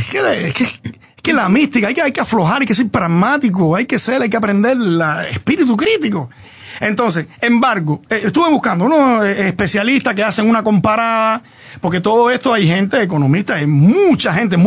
que la mística, hay que aflojar, hay que ser pragmático, hay que aprender el espíritu crítico. Entonces, embargo, estuve buscando unos especialistas que hacen una comparada, porque todo esto hay gente, economistas, hay mucha gente